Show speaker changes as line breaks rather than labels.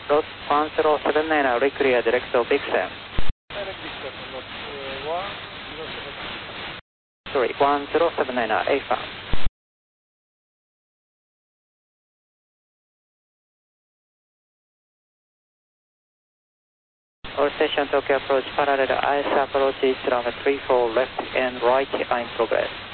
Lot 1079, reclear direct of XM.
Direct distance, lot 1079.
Sorry, 1079, AFAM. All station Tokyo approach parallel IS approach East runway 34 left and right in progress.